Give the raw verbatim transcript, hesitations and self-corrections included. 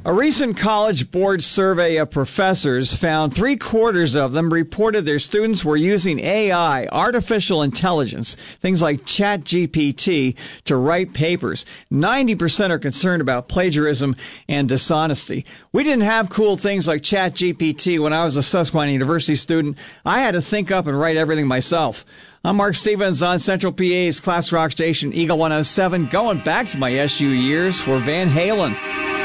A recent College Board survey of professors found three quarters of them reported their students were using A I, artificial intelligence, things like ChatGPT, to write papers. ninety percent are concerned about plagiarism and dishonesty. We didn't have cool things like ChatGPT when I was a Susquehanna University student. I had to think up and write everything myself. I'm Mark Stevens on Central P A's class rock station, Eagle one oh seven, going back to my S U years for Van Halen.